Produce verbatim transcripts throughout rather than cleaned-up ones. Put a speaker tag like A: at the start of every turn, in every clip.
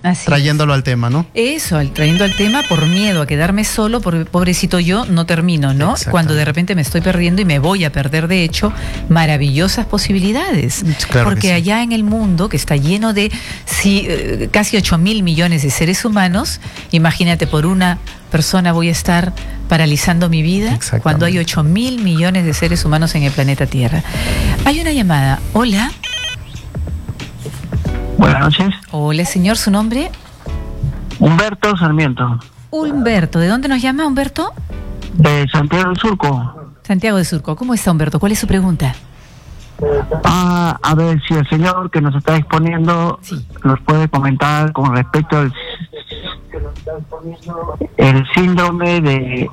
A: Así
B: trayéndolo
A: es.
B: al tema, ¿no?
A: Eso, al, trayendo al tema por miedo a quedarme solo, por, pobrecito yo, no termino, ¿no? Cuando de repente me estoy perdiendo y me voy a perder, de hecho, maravillosas posibilidades.
B: Claro
A: Porque
B: que sí.
A: allá en el mundo, que está lleno de si, eh, casi ocho mil millones de seres humanos, imagínate, por una persona voy a estar paralizando mi vida cuando hay ocho mil millones de seres humanos en el planeta Tierra. Hay una llamada. Hola.
C: Buenas noches.
A: Hola, señor, ¿su nombre?
C: Humberto Sarmiento.
A: Humberto, ¿de dónde nos llama, Humberto?
C: De Santiago del Surco.
A: Santiago de Surco. ¿Cómo está, Humberto? ¿Cuál es su pregunta?
C: Ah, a ver si el señor que nos está exponiendo
A: sí.
C: nos puede comentar con respecto al el síndrome de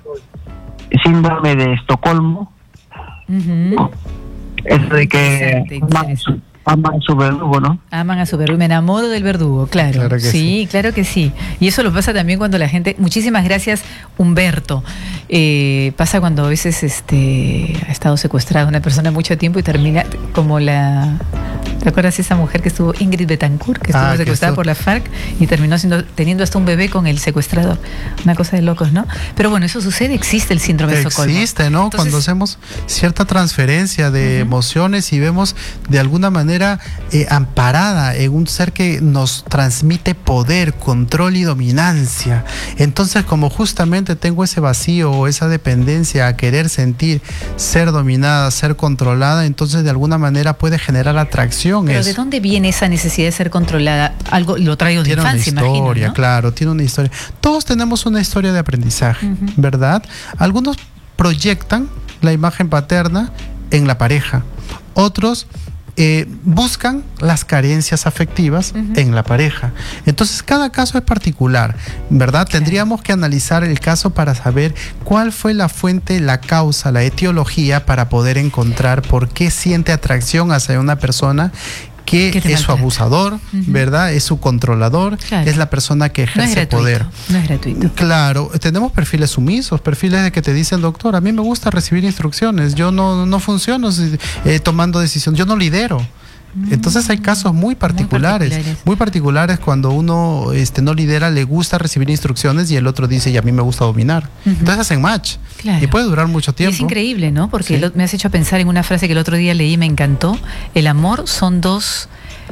C: síndrome de Estocolmo.
A: Uh-huh.
C: Es de que aman, aman a su verdugo, ¿no?
A: Aman a su verdugo. Me enamoro del verdugo, claro.
B: Claro que
A: sí,
B: sí,
A: claro que sí. Y eso lo pasa también cuando la gente... Muchísimas gracias, Humberto. Eh, pasa cuando a veces este, ha estado secuestrada una persona mucho tiempo y termina como la... ¿Te acuerdas de esa mujer que estuvo, Ingrid Betancourt, que estuvo
B: Ah,
A: secuestrada
B: que
A: por la FARC y terminó siendo, teniendo hasta un bebé con el secuestrador? Una cosa de locos, ¿no? Pero bueno, eso sucede, existe el síndrome de Estocolmo.
B: Existe, ¿no?
A: Entonces,
B: cuando hacemos cierta transferencia de uh-huh. emociones y vemos de alguna manera eh, amparada en un ser que nos transmite poder, control y dominancia. Entonces, como justamente tengo ese vacío o esa dependencia a querer sentir, ser dominada, ser controlada, entonces de alguna manera puede generar atracción.
A: Pero
B: eso.
A: ¿de dónde viene esa necesidad de ser controlada? Algo lo traigo de
B: tiene
A: infancia,
B: una historia,
A: imagino, ¿no?
B: Claro, tiene una historia. Todos tenemos una historia de aprendizaje, uh-huh. ¿verdad? Algunos proyectan la imagen paterna en la pareja. Otros eh, buscan las carencias afectivas uh-huh. en la pareja. Entonces, cada caso es particular, ¿verdad? Claro. Tendríamos que analizar el caso para saber cuál fue la fuente, la causa, la etiología para poder encontrar por qué siente atracción hacia una persona que es maltrata. Su abusador, uh-huh. ¿verdad? Es su controlador, claro. es la persona que ejerce
A: no es
B: poder.
A: No es gratuito.
B: Claro, tenemos perfiles sumisos, perfiles de que te dicen, doctor, a mí me gusta recibir instrucciones, yo no, no funciono eh, tomando decisiones, yo no lidero. Entonces hay casos muy particulares, muy particulares, muy particulares cuando uno este, no lidera, le gusta recibir instrucciones y el otro dice, y a mí me gusta dominar. Uh-huh. Entonces hacen match. Claro. Y puede durar mucho tiempo.
A: Y es increíble, ¿no? Porque sí. me has hecho pensar en una frase que el otro día leí y me encantó. El amor son dos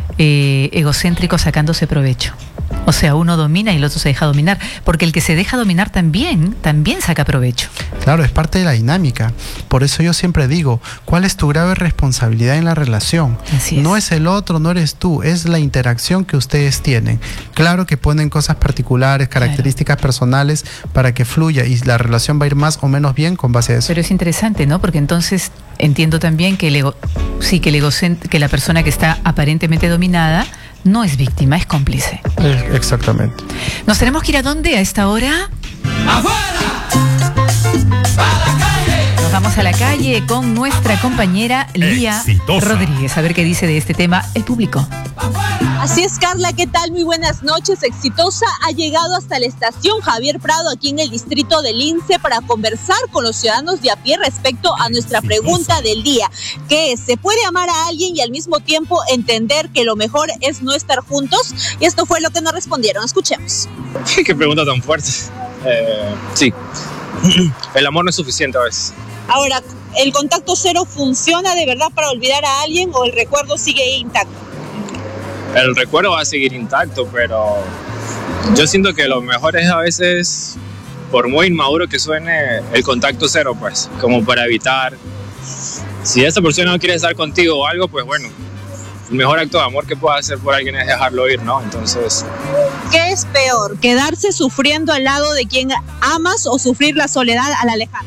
A: eh, egocéntricos sacándose provecho. O sea, uno domina y el otro se deja dominar, porque el que se deja dominar también, también saca provecho.
B: Claro, es parte de la dinámica. Por eso yo siempre digo, ¿cuál es tu grave responsabilidad en la relación?
A: Así es.
B: No es el otro, no eres tú, es la interacción que ustedes tienen. Claro que ponen cosas particulares, características claro. personales para que fluya y la relación va a ir más o menos bien con base a eso.
A: Pero es interesante, ¿no? Porque entonces entiendo también que el ego, sí, que el egocent- que la persona que está aparentemente dominada no es víctima, es cómplice.
B: Exactamente.
A: ¿Nos tenemos que ir a dónde a esta hora?
D: ¡Afuera! ¡A la calle!
A: Nos vamos a la calle con nuestra compañera Lía Exitosa. Rodríguez. A ver qué dice de este tema el público.
E: Así es, Carla, ¿qué tal? Muy buenas noches. Exitosa ha llegado hasta la estación Javier Prado, aquí en el distrito del Lince, para conversar con los ciudadanos de a pie respecto a nuestra pregunta del día, que es, ¿se puede amar a alguien y al mismo tiempo entender que lo mejor es no estar juntos? Y esto fue lo que nos respondieron. Escuchemos.
F: Qué pregunta tan fuerte. Eh, sí, el amor no es suficiente a veces.
E: Ahora, ¿el contacto cero funciona de verdad para olvidar a alguien o el recuerdo sigue intacto?
F: El recuerdo va a seguir intacto, pero yo siento que lo mejor es a veces, por muy inmaduro que suene, el contacto cero, pues, como para evitar, si esa persona no quiere estar contigo o algo, pues bueno, el mejor acto de amor que puedas hacer por alguien es dejarlo ir, ¿no? Entonces,
E: ¿qué es peor? ¿Quedarse sufriendo al lado de quien amas o sufrir la soledad al alejar?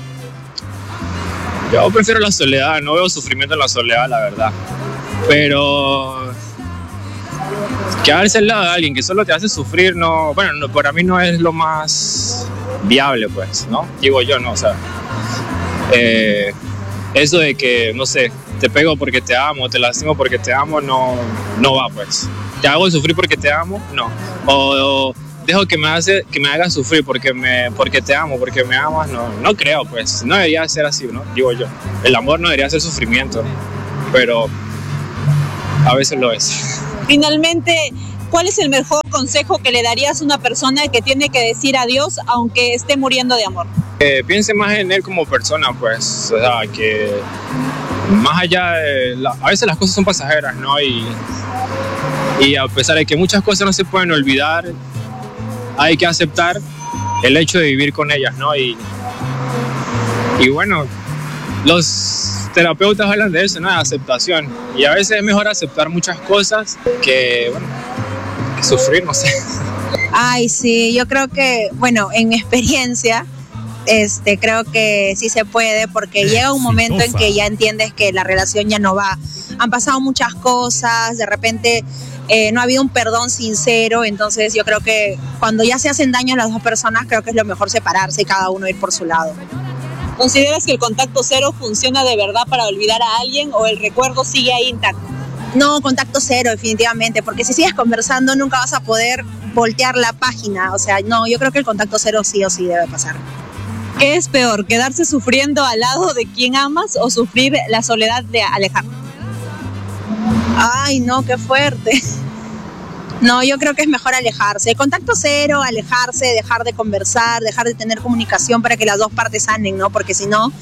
F: Yo prefiero la soledad, no veo sufrimiento en la soledad, la verdad, pero quedarse al lado de alguien que solo te hace sufrir, no, bueno, no, para mí no es lo más viable, pues, ¿no? Digo yo, no, o sea, eh, eso de que, no sé, te pego porque te amo, te lastimo porque te amo, no, no va, pues. Te hago sufrir porque te amo, no. O, o dejo que me hace, que me hagas sufrir porque me, porque te amo, porque me amas, no, no creo, pues. No debería ser así, ¿no? Digo yo. El amor no debería ser sufrimiento, pero a veces lo es.
E: Finalmente, ¿Cuál es el mejor consejo que le darías a una persona que tiene que decir adiós aunque esté muriendo de amor?
F: Eh, piense más en él como persona, pues, o sea, que más allá de... La, a veces las cosas son pasajeras, ¿no? Y, y a pesar de que muchas cosas no se pueden olvidar, hay que aceptar el hecho de vivir con ellas, ¿no? Y, y bueno, los terapeutas hablan de eso, ¿no? De aceptación. Y a veces es mejor aceptar muchas cosas que, bueno, que sufrir, no sé.
G: Ay, sí, yo creo que, bueno, en mi experiencia, este, creo que sí se puede, porque llega un momento en que ya entiendes que la relación ya no va. Han pasado muchas cosas, de repente eh, no ha habido un perdón sincero, entonces yo creo que cuando ya se hacen daño las dos personas, creo que es lo mejor separarse y cada uno ir por su lado.
E: ¿Consideras que el contacto cero funciona de verdad para olvidar a alguien o el recuerdo sigue ahí intacto?
G: No, contacto cero, definitivamente, porque si sigues conversando nunca vas a poder voltear la página. O sea, no, yo creo que el contacto cero sí o sí debe pasar.
E: ¿Qué es peor, quedarse sufriendo al lado de quien amas o sufrir la soledad de alejar?
G: Ay, no, qué fuerte. No, yo creo que es mejor alejarse. Contacto cero, alejarse, dejar de conversar, dejar de tener comunicación para que las dos partes sanen, ¿no? Porque si no,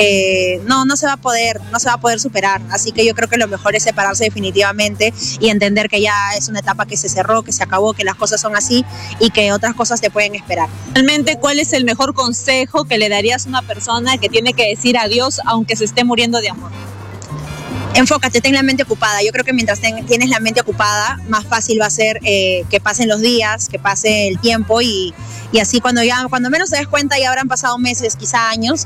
G: eh, no, no se va a poder, no se va a poder superar. Así que yo creo que lo mejor es separarse definitivamente y entender que ya es una etapa que se cerró, que se acabó, que las cosas son así y que otras cosas te pueden esperar.
E: Realmente, ¿cuál es el mejor consejo que le darías a una persona que tiene que decir adiós aunque se esté muriendo de amor?
G: Enfócate, ten la mente ocupada. Yo creo que mientras ten, tienes la mente ocupada, más fácil va a ser eh, que pasen los días, que pase el tiempo y, y así cuando ya cuando menos te des cuenta ya habrán pasado meses, quizá años,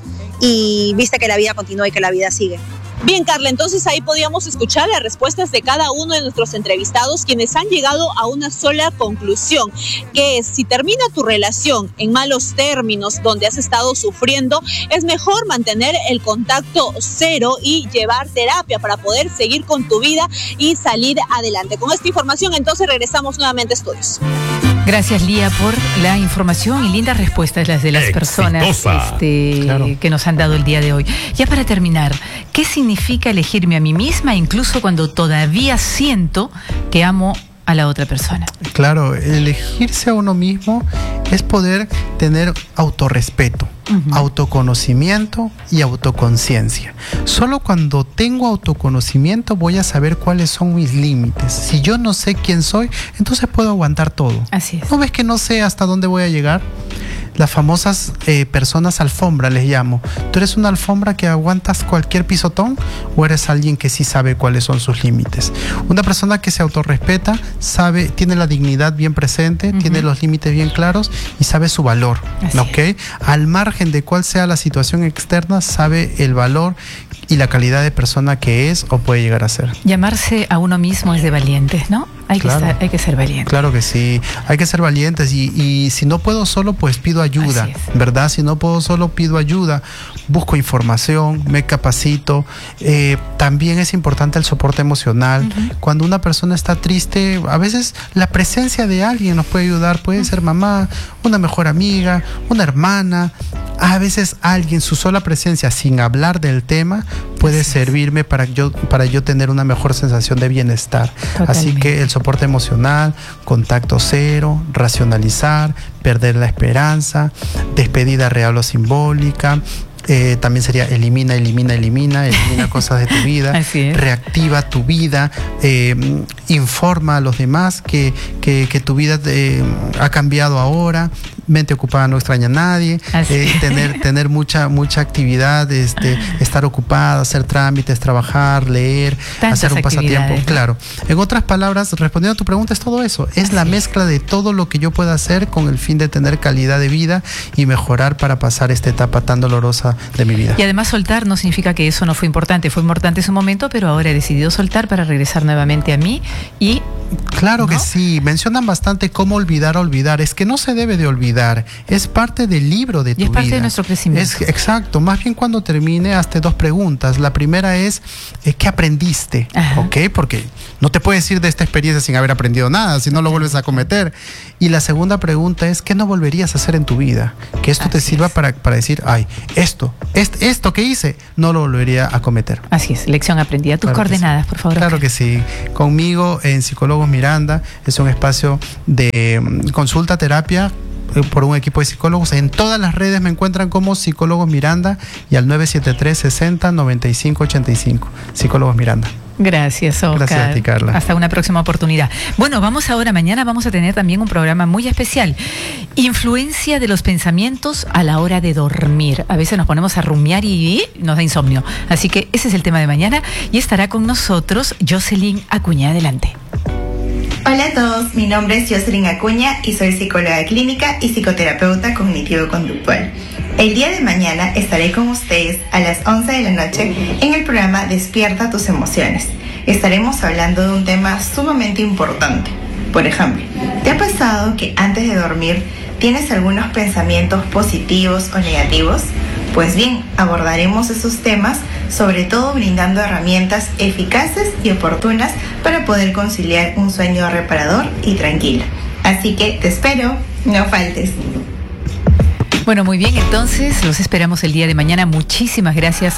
G: y viste que la vida continúa y que la vida sigue.
E: Bien, Carla, entonces ahí podíamos escuchar las respuestas de cada uno de nuestros entrevistados, quienes han llegado a una sola conclusión, que es: si termina tu relación en malos términos, donde has estado sufriendo, es mejor mantener el contacto cero y llevar terapia para poder seguir con tu vida y salir adelante. Con esta información, entonces, regresamos nuevamente a estudios.
A: Gracias, Lía, por la información y lindas respuestas las de las
H: Exitosa.
A: personas este,
B: Claro.
A: que nos han dado el día de hoy. Ya para terminar, ¿qué significa elegirme a mí misma incluso cuando todavía siento que amo a la otra persona?
B: Claro, elegirse a uno mismo es poder tener autorrespeto, uh-huh. autoconocimiento y autoconciencia. Solo cuando tengo autoconocimiento voy a saber cuáles son mis límites. Si yo no sé quién soy, entonces puedo aguantar todo.
A: Así es.
B: ¿No ves que no sé hasta dónde voy a llegar? Las famosas eh, personas alfombra les llamo. ¿Tú eres una alfombra que aguantas cualquier pisotón o eres alguien que sí sabe cuáles son sus límites? Una persona que se autorrespeta sabe, tiene la dignidad bien presente, uh-huh. tiene los límites bien claros y sabe su valor, ¿ok? Al margen de cuál sea la situación externa, sabe el valor y la calidad de persona que es o puede llegar a ser.
A: Llamarse a uno mismo es de valientes, ¿no? Hay, claro. que, estar, hay que ser valientes.
B: Claro que sí, hay que ser valientes y, y si no puedo solo, pues pido ayuda, ¿verdad? Si no puedo solo, pido ayuda, busco información, me capacito. Eh, también es importante el soporte emocional. Uh-huh. Cuando una persona está triste, a veces la presencia de alguien nos puede ayudar, puede uh-huh. ser mamá, una mejor amiga, una hermana. A veces alguien, su sola presencia, sin hablar del tema, puede Así servirme para yo, para yo tener una mejor sensación de bienestar. Totalmente. Así que el soporte emocional, contacto cero, racionalizar, perder la esperanza, despedida real o simbólica. Eh, también sería elimina, elimina, elimina, elimina cosas de tu vida, reactiva tu vida, eh, informa a los demás que, que, que tu vida eh, ha cambiado ahora, mente ocupada no extraña a nadie, eh, tener, tener mucha, mucha actividad, este, estar ocupada, hacer trámites, trabajar, leer, Tantas hacer un pasatiempo, ¿no? Claro. En otras palabras, respondiendo a tu pregunta, es todo eso, es Así la mezcla de todo lo que yo pueda hacer con el fin de tener calidad de vida y mejorar para pasar esta etapa tan dolorosa de mi vida.
A: Y además soltar no significa que eso no fue importante, fue importante en su momento, pero ahora he decidido soltar para regresar nuevamente a mí y...
B: Claro
A: ¿no?
B: que sí, mencionan bastante cómo olvidar a olvidar, es que no se debe de olvidar. olvidar, es parte del libro de tu vida.
A: Y es parte vida. de nuestro crecimiento.
B: Es, exacto, más bien cuando termine, hazte dos preguntas. La primera es, eh, ¿qué aprendiste? Ajá. ¿Ok? Porque no te puedes ir de esta experiencia sin haber aprendido nada, si no lo vuelves a cometer. Y la segunda pregunta es, ¿qué no volverías a hacer en tu vida? Que esto Así te sirva para, para decir, ay, esto, est, esto que hice, no lo volvería a cometer.
A: Así es, lección aprendida. Tus claro coordenadas, sí. por favor.
B: Claro Oscar. que sí. Conmigo en Psicólogos Miranda es un espacio de um, consulta, terapia, por un equipo de psicólogos. En todas las redes me encuentran como Psicólogos Miranda y al nueve siete tres, sesenta, noventa y cinco, ochenta y cinco. Psicólogos Miranda.
A: Gracias, Oscar.
B: Gracias a ti, Carla.
A: Hasta una próxima oportunidad. Bueno, vamos ahora, mañana vamos a tener también un programa muy especial. Influencia de los pensamientos a la hora de dormir. A veces nos ponemos a rumiar y nos da insomnio. Así que ese es el tema de mañana y estará con nosotros Jocelyn Acuña. Adelante.
H: Hola a todos, mi nombre es Jocelyn Acuña y soy psicóloga clínica y psicoterapeuta cognitivo-conductual. El día de mañana estaré con ustedes a las once de la noche en el programa Despierta tus emociones. Estaremos hablando de un tema sumamente importante. Por ejemplo, ¿te ha pasado que antes de dormir tienes algunos pensamientos positivos o negativos? Pues bien, abordaremos esos temas, sobre todo brindando herramientas eficaces y oportunas para poder conciliar un sueño reparador y tranquilo. Así que te espero, no faltes.
A: Bueno, muy bien, entonces los esperamos el día de mañana. Muchísimas gracias.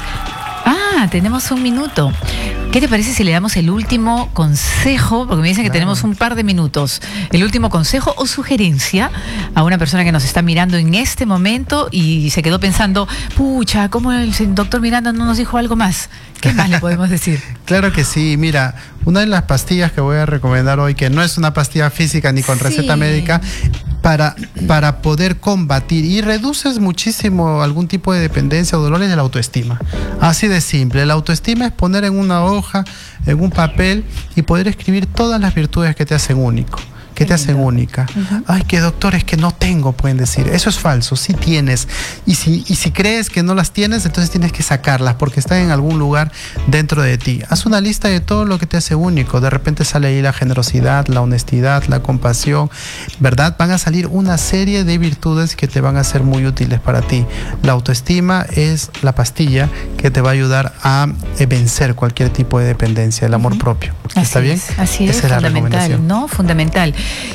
A: Ah, tenemos un minuto. ¿Qué te parece si le damos el último consejo? Porque me dicen que claro. tenemos un par de minutos. El último consejo o sugerencia a una persona que nos está mirando en este momento y se quedó pensando, pucha, ¿cómo el doctor Miranda no nos dijo algo más? ¿Qué más le podemos decir?
B: Claro que sí, mira, una de las pastillas que voy a recomendar hoy, que no es una pastilla física ni con sí. receta médica, para, para poder combatir y reduces muchísimo algún tipo de dependencia o dolores de la autoestima. Así de simple, la autoestima es poner en una hoja, en un papel y poder escribir todas las virtudes que te hacen único. que te hacen única. Uh-huh. Ay, que doctor, es que no tengo, pueden decir. Eso es falso, sí tienes. Y si, y si crees que no las tienes, entonces tienes que sacarlas porque están en algún lugar dentro de ti. Haz una lista de todo lo que te hace único. De repente sale ahí la generosidad, la honestidad, la compasión, ¿verdad? Van a salir una serie de virtudes que te van a ser muy útiles para ti. La autoestima es la pastilla que te va a ayudar a vencer cualquier tipo de dependencia, el amor uh-huh. propio. ¿Está
A: así
B: bien?
A: Es, así es,
B: Esa
A: fundamental,
B: es la
A: ¿no? Fundamental.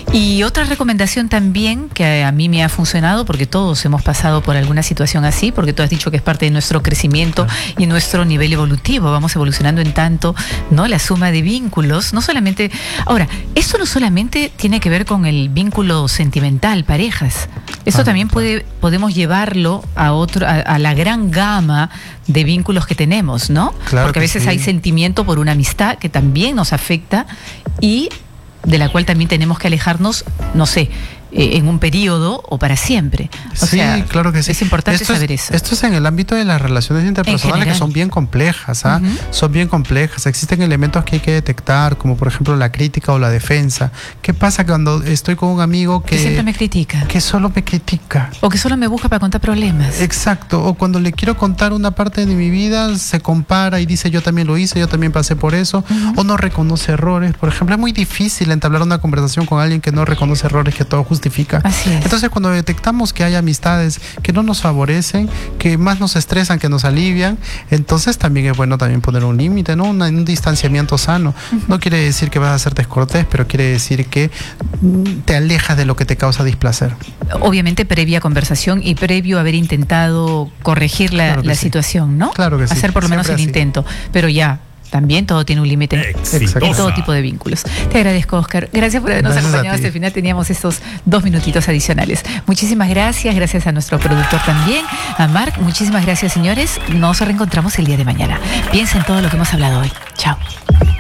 A: Y otra recomendación también que a mí me ha funcionado, porque todos hemos pasado por alguna situación así, porque tú has dicho que es parte de nuestro crecimiento claro. y nuestro nivel evolutivo, vamos evolucionando en tanto, ¿no? La suma de vínculos, no solamente... Ahora, esto no solamente tiene que ver con el vínculo sentimental, parejas, esto ah, también claro. puede, podemos llevarlo a otro, a, a la gran gama de vínculos que tenemos, ¿no?
B: Claro
A: porque a veces sí. hay sentimiento por una amistad que también nos afecta y de la cual también tenemos que alejarnos, no sé, eh, en un periodo o para siempre. O
B: sí,
A: sea,
B: claro que sí.
A: Es importante
B: esto
A: saber
B: es,
A: eso.
B: Esto es en el ámbito de las relaciones interpersonales que son bien complejas, ¿ah? Uh-huh. Son bien complejas. Existen elementos que hay que detectar, como por ejemplo la crítica o la defensa. ¿Qué pasa cuando estoy con un amigo que...
A: Que siempre me critica.
B: Que solo me critica.
A: O que solo me busca para contar problemas.
B: Exacto. O cuando le quiero contar una parte de mi vida, se compara y dice yo también lo hice, yo también pasé por eso. Uh-huh. O no reconoce errores. Por ejemplo, es muy difícil entablar una conversación con alguien que no reconoce errores, que todo justifica.
A: Así es.
B: Entonces, cuando detectamos que hay amistades que no nos favorecen, que más nos estresan que nos alivian, entonces también es bueno también poner un límite, ¿no? Una, un distanciamiento sano. Uh-huh. No quiere decir que vas a ser descortés, pero quiere decir que te alejas de lo que te causa displacer.
A: Obviamente previa conversación y previo haber intentado corregir la,
B: claro
A: la
B: sí.
A: situación, ¿no?
B: Claro que sí.
A: Hacer por lo menos
B: Siempre
A: el
B: así.
A: intento, pero ya... También todo tiene un límite en todo tipo de vínculos. Te agradezco, Oscar. Gracias por habernos
B: gracias
A: acompañado hasta el final. Teníamos estos dos minutitos adicionales. Muchísimas gracias. Gracias a nuestro productor también, a Marc. Muchísimas gracias, señores. Nos reencontramos el día de mañana. Piensen en todo lo que hemos hablado hoy. Chao.